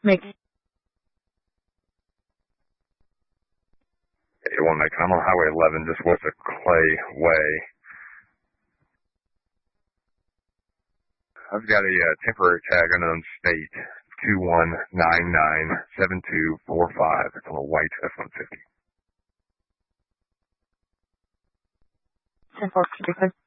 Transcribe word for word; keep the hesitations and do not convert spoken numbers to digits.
Make eighty-one Mike, I'm on Highway eleven, just west of Clay Way. I've got a uh, temporary tag unknown state, two one nine nine seven two four five. It's on a white F one fifty. ten four, should be clear.